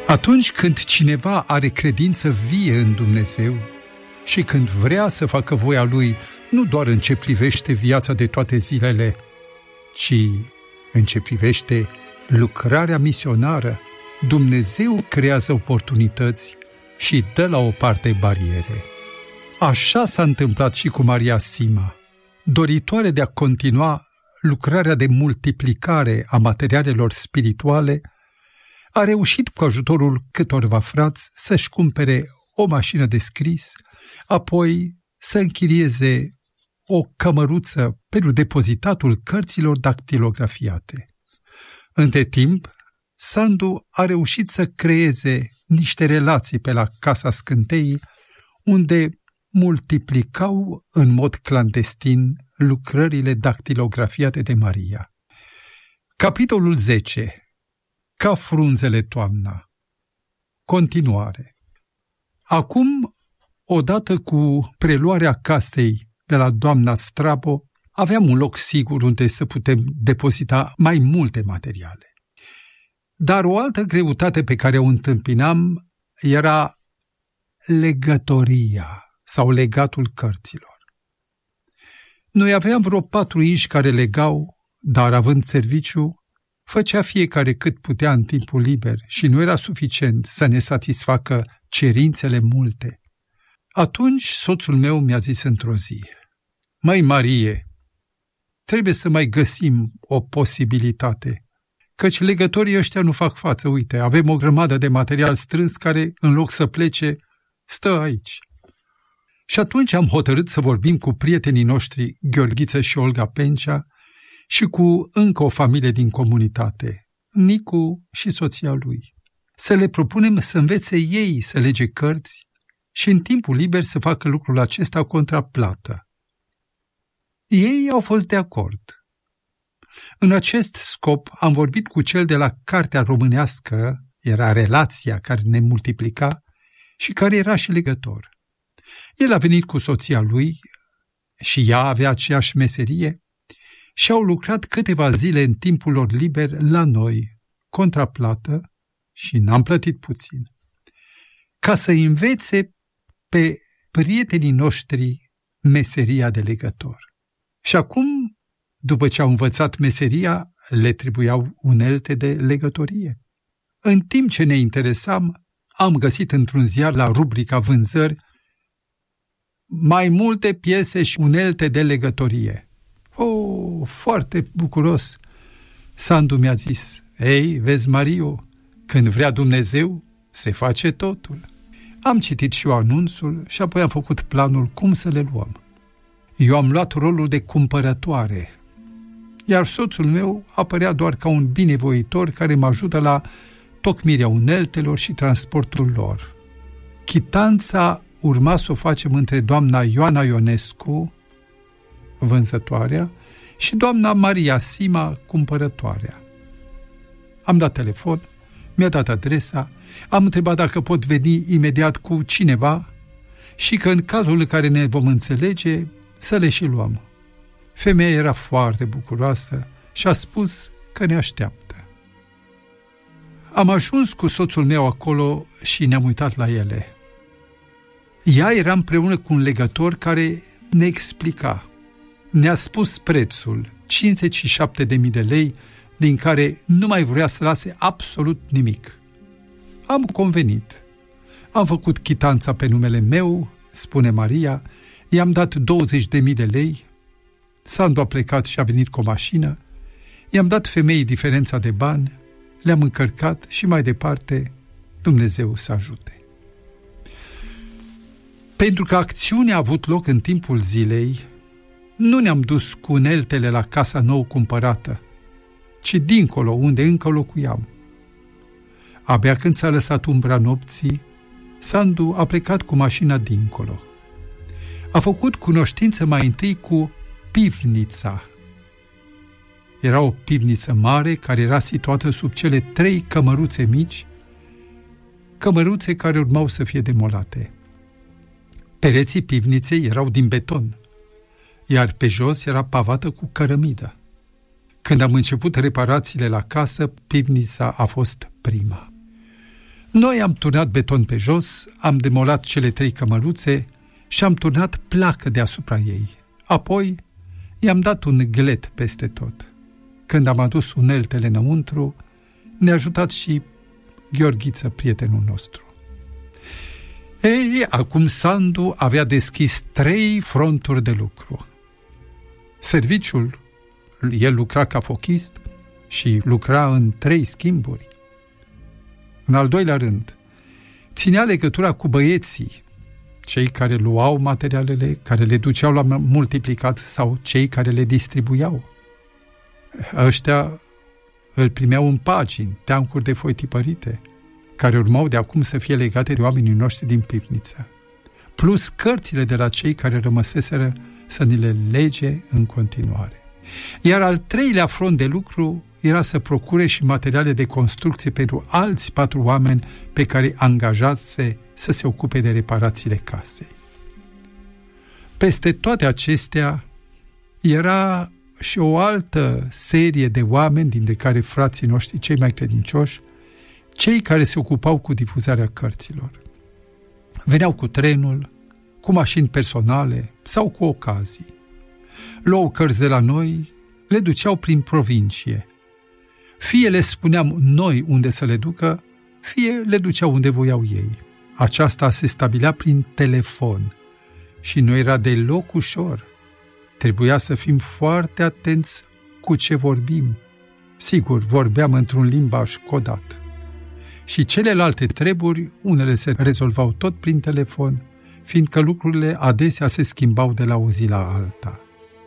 Atunci când cineva are credință vie în Dumnezeu și când vrea să facă voia Lui, nu doar în ce privește viața de toate zilele, ci în ce privește lucrarea misionară, Dumnezeu creează oportunități și dă la o parte bariere. Așa s-a întâmplat și cu Maria Sima, doritoare de a continua lucrarea de multiplicare a materialelor spirituale. A reușit cu ajutorul câtorva frați să-și cumpere o mașină de scris, apoi să închirieze o cămăruță pentru depozitatul cărților dactilografiate. Între timp, Sandu a reușit să creeze niște relații pe la Casa Scânteii, unde multiplicau în mod clandestin lucrările dactilografiate de Maria. Capitolul 10. Ca frunzele toamna. Continuare. Acum, odată cu preluarea casei de la doamna Strabo, aveam un loc sigur unde să putem depozita mai multe materiale. Dar o altă greutate pe care o întâmpinam era legătoria sau legatul cărților. Noi aveam vreo 4 inși care legau, dar având serviciu, făcea fiecare cât putea în timpul liber și nu era suficient să ne satisfacă cerințele multe. Atunci soțul meu mi-a zis într-o zi: „Măi, Marie, trebuie să mai găsim o posibilitate, căci legătorii ăștia nu fac față. Uite, avem o grămadă de material strâns care, în loc să plece, stă aici." Și atunci am hotărât să vorbim cu prietenii noștri, Gheorghiță și Olga Pencea, și cu încă o familie din comunitate, Nicu și soția lui. Să le propunem să învețe ei să lege cărți și în timpul liber să facă lucrul acesta contra plată. Ei au fost de acord. În acest scop am vorbit cu cel de la Cartea Românească, era relația care ne multiplica și care era și legător. El a venit cu soția lui și ea avea aceeași meserie și au lucrat câteva zile în timpul lor liber la noi, contra plată, și n-am plătit puțin, ca să învețe pe prietenii noștri meseria de legător. Și acum, după ce au învățat meseria, le trebuiau unelte de legătorie. În timp ce ne interesam, am găsit într-un ziar la rubrica vânzări mai multe piese și unelte de legătorie. Foarte bucuros, Sandu mi-a zis: „Ei, vezi, Mariu, când vrea Dumnezeu, se face totul." Am citit și eu anunțul și apoi am făcut planul cum să le luăm. Eu am luat rolul de cumpărătoare, iar soțul meu apărea doar ca un binevoitor care mă ajută la tocmirea uneltelor și transportul lor. Chitanța urma să o facem între doamna Ioana Ionescu, vânzătoarea, și doamna Maria Sima, cumpărătoarea. Am dat telefon, mi-a dat adresa, am întrebat dacă pot veni imediat cu cineva și că în cazul în care ne vom înțelege, să le și luăm. Femeia era foarte bucuroasă și a spus că ne așteaptă. Am ajuns cu soțul meu acolo și ne-am uitat la ele. Ea era împreună cu un legător care ne explica. Ne-a spus prețul, 57.000 de lei, din care nu mai vrea să lase absolut nimic. Am convenit. Am făcut chitanța pe numele meu, spune Maria, i-am dat 20.000 de lei, Sandu a plecat și a venit cu o mașină, i-am dat femeii diferența de bani, le-am încărcat și mai departe, Dumnezeu să ajute. Pentru că acțiunea a avut loc în timpul zilei, nu ne-am dus cu uneltele la casa nou cumpărată, ci dincolo, unde încă locuiam. Abia când s-a lăsat umbra nopții, Sandu a plecat cu mașina dincolo. A făcut cunoștință mai întâi cu pivnița. Era o pivniță mare care era situată sub cele 3 cămăruțe mici, cămăruțe care urmau să fie demolate. Pereții pivniței erau din beton, iar pe jos era pavată cu cărămidă. Când am început reparațiile la casă, pivnița a fost prima. Noi am turnat beton pe jos, am demolat cele 3 cămăruțe și am turnat placă deasupra ei. Apoi i-am dat un glet peste tot. Când am adus uneltele înăuntru, ne-a ajutat și Gheorghiță, prietenul nostru. Ei, acum Sandu avea deschis 3 fronturi de lucru. Serviciul, el lucra ca fochist și lucra în 3 schimburi. În al doilea rând, ținea legătura cu băieții, cei care luau materialele, care le duceau la multiplicat sau cei care le distribuiau. Ăștia îl primeau în pagini, teancuri de foi tipărite, care urmau de acum să fie legate de oamenii noștri din pivniță, plus cărțile de la cei care rămăseseră să ni le lege în continuare. Iar al 3-lea front de lucru era să procure și materiale de construcție pentru alți 4 oameni pe care angajase să se ocupe de reparațiile casei. Peste toate acestea era și o altă serie de oameni, dintre care frații noștri cei mai credincioși, cei care se ocupau cu difuzarea cărților. Veneau cu trenul, cu mașini personale sau cu ocazii. Luau cărți de la noi, le duceau prin provincie. Fie le spuneam noi unde să le ducă, fie le duceau unde voiau ei. Aceasta se stabilea prin telefon și nu era deloc ușor. Trebuia să fim foarte atenți cu ce vorbim. Sigur, vorbeam într-un limbaj codat. Și celelalte treburi, unele se rezolvau tot prin telefon, fiindcă lucrurile adesea se schimbau de la o zi la alta.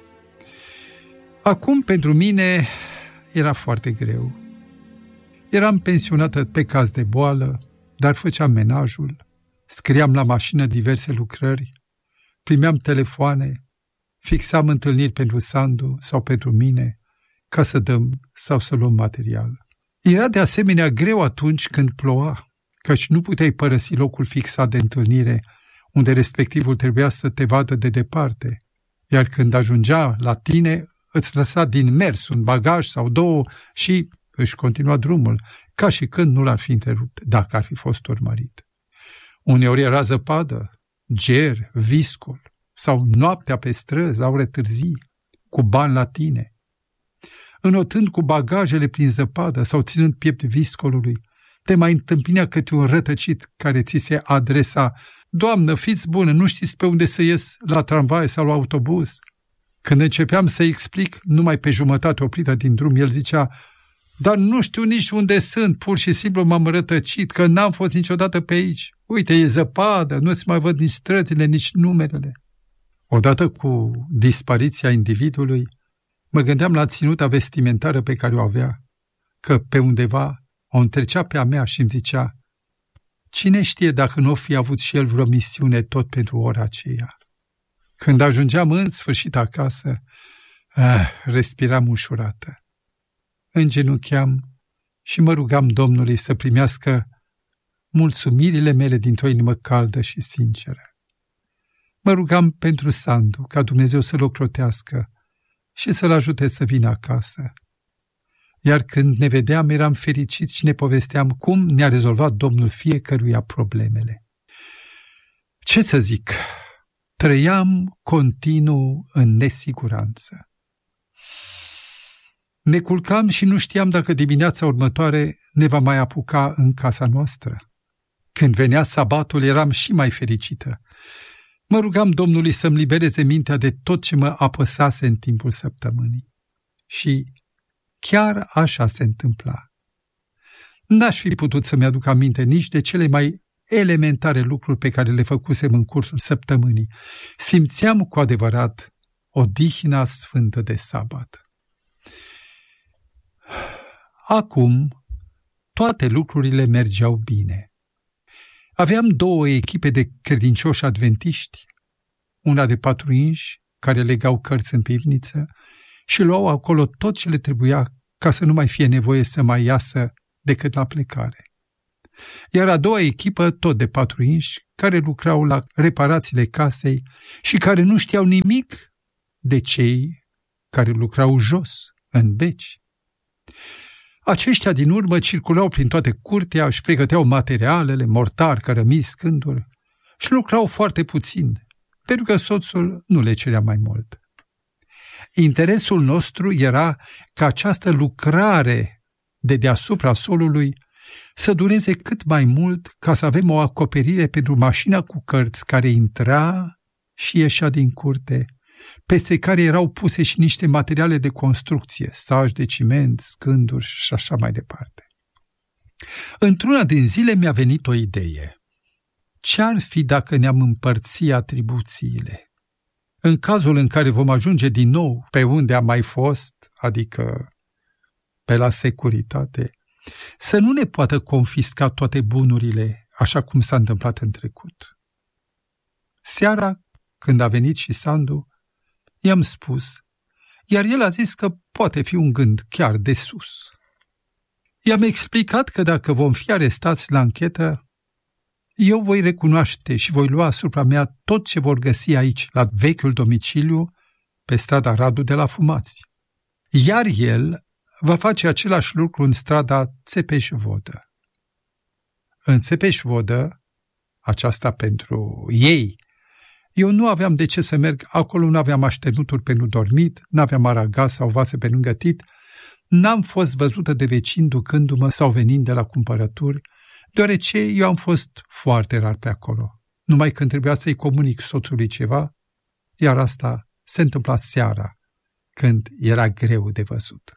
Acum, pentru mine, era foarte greu. Eram pensionată pe caz de boală, dar făceam menajul, scriam la mașină diverse lucrări, primeam telefoane, fixam întâlniri pentru Sandu sau pentru mine, ca să dăm sau să luăm material. Era de asemenea greu atunci când ploua, căci nu puteai părăsi locul fixat de întâlnire, unde respectivul trebuia să te vadă de departe, iar când ajungea la tine, îți lăsa din mers un bagaj sau 2 și își continua drumul, ca și când nu l-ar fi întrerupt, dacă ar fi fost urmărit. Uneori era zăpadă, ger, viscol, sau noaptea pe străzi, la ore târzii, cu bani la tine. Înotând cu bagajele prin zăpadă sau ținând piept viscolului, te mai întâmpinea câte un rătăcit care ți se adresa: Doamnă, fiți bună, nu știți pe unde să ies, la tramvai sau la autobuz? Când începeam să-i explic, numai pe jumătate oprită din drum, el zicea: dar nu știu nici unde sunt, pur și simplu m-am rătăcit, că n-am fost niciodată pe aici. Uite, e zăpadă, nu-ți mai văd nici străzile, nici numerele. Odată cu dispariția individului, mă gândeam la ținuta vestimentară pe care o avea, că pe undeva o întrecea pe a mea și îmi zicea: cine știe dacă nu o fi avut și el vreo misiune tot pentru ora aceea. Când ajungeam în sfârșit acasă, respiram ușurată. Îngenucheam și mă rugam Domnului să primească mulțumirile mele dintr-o inimă caldă și sinceră. Mă rugam pentru Sandu, ca Dumnezeu să-l ocrotească și să-l ajute să vină acasă. Iar când ne vedeam, eram fericiți și ne povesteam cum ne-a rezolvat Domnul fiecăruia problemele. Ce să zic? Trăiam continuu în nesiguranță. Ne culcam și nu știam dacă dimineața următoare ne va mai apuca în casa noastră. Când venea sabatul, eram și mai fericită. Mă rugam Domnului să-mi libereze mintea de tot ce mă apăsase în timpul săptămânii. Și chiar așa se întâmpla. N-aș fi putut să-mi aduc aminte nici de cele mai elementare lucruri pe care le făcusem în cursul săptămânii. Simțeam cu adevărat odihna sfântă de sabat. Acum, toate lucrurile mergeau bine. Aveam 2 echipe de credincioși adventiști, una de 4 inși, care legau cărți în pivniță și luau acolo tot ce le trebuia ca să nu mai fie nevoie să mai iasă decât la plecare. Iar a doua echipă, tot de 4 inși, care lucrau la reparațiile casei și care nu știau nimic de cei care lucrau jos, în beci. Aceștia din urmă circulau prin toate curtea, își pregăteau materialele, mortar, cărămizi, scânduri și lucrau foarte puțin, pentru că soțul nu le cerea mai mult. Interesul nostru era ca această lucrare de deasupra solului să dureze cât mai mult, ca să avem o acoperire pentru mașina cu cărți care intra și ieșea din curte, peste care erau puse și niște materiale de construcție, saci de ciment, scânduri și așa mai departe. Într-una din zile mi-a venit o idee. Ce-ar fi dacă ne-am împărțit atribuțiile? În cazul în care vom ajunge din nou pe unde am mai fost, adică pe la securitate, să nu ne poată confisca toate bunurile, așa cum s-a întâmplat în trecut. Seara, când a venit și Sandu, i-am spus, iar el a zis că poate fi un gând chiar de sus. I-am explicat că dacă vom fi arestați la anchetă, eu voi recunoaște și voi lua asupra mea tot ce vor găsi aici, la vechiul domiciliu, pe strada Radu de la Fumați. Iar el va face același lucru în strada Țepeș-Vodă. În Țepeș-Vodă, aceasta pentru ei, eu nu aveam de ce să merg acolo, nu aveam așternuturi pentru dormit, n-aveam aragaz sau vase pentru gătit, n-am fost văzută de vecini ducându-mă sau venind de la cumpărături, deoarece eu am fost foarte rar pe acolo. Numai când trebuia să-i comunic soțului ceva, iar asta se întâmpla seara, când era greu de văzut.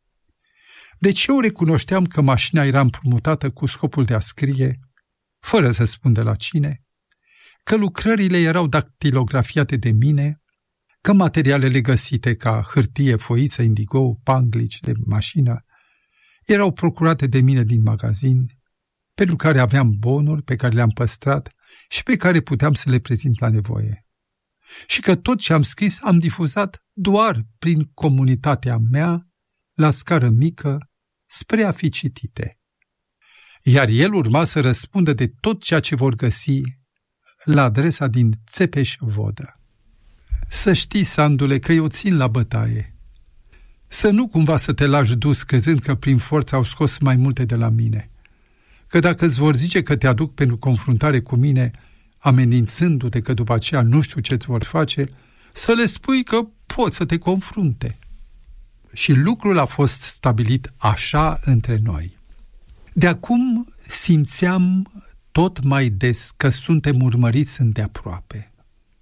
Deci eu recunoșteam că mașina era împrumutată cu scopul de a scrie, fără să spun de la cine, că lucrările erau dactilografiate de mine, că materialele găsite ca hârtie, foiță, indigo, panglici de mașină erau procurate de mine din magazin, pentru care aveam bonuri pe care le-am păstrat și pe care puteam să le prezint la nevoie. Și că tot ce am scris am difuzat doar prin comunitatea mea, la scară mică, spre a fi citite. Iar el urma să răspundă de tot ceea ce vor găsi la adresa din Țepeș-Vodă. Să știi, Sandule, că eu țin la bătaie. Să nu cumva să te lași dus crezând că prin forță au scos mai multe de la mine. Că dacă îți vor zice că te aduc pentru confruntare cu mine, amenințându-te că după aceea nu știu ce-ți vor face, să le spui că pot să te confrunte. Și lucrul a fost stabilit așa între noi. De acum simțeam tot mai des că suntem urmăriți îndeaproape.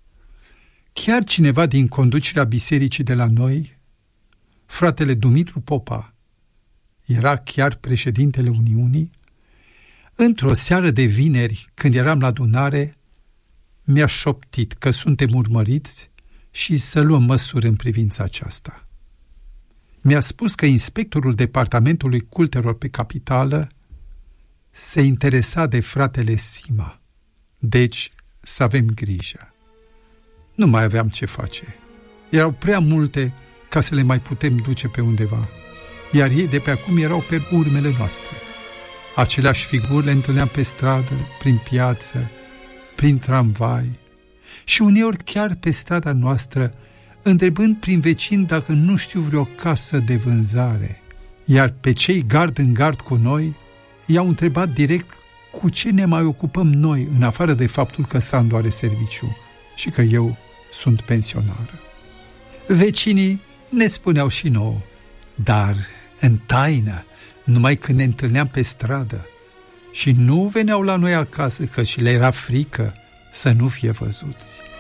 Chiar cineva din conducerea bisericii de la noi, fratele Dumitru Popa, era chiar președintele Uniunii, într-o seară de vineri, când eram la adunare, mi-a șoptit că suntem urmăriți și să luăm măsuri în privința aceasta. Mi-a spus că inspectorul departamentului cultelor pe capitală se interesa de fratele Sima, deci să avem grijă. Nu mai aveam ce face. Erau prea multe ca să le mai putem duce pe undeva, iar ei de pe acum erau pe urmele noastre. Aceleași figuri le întâlneam pe stradă, prin piață, prin tramvai și uneori chiar pe strada noastră, întrebând prin vecini dacă nu știu vreo casă de vânzare. Iar pe cei gard în gard cu noi i-au întrebat direct cu ce ne mai ocupăm noi, în afară de faptul că Sandu are serviciu și că eu sunt pensionară. Vecinii ne spuneau și nouă, dar în taină, numai când ne întâlneam pe stradă, și nu veneau la noi acasă, că și le era frică să nu fie văzuți.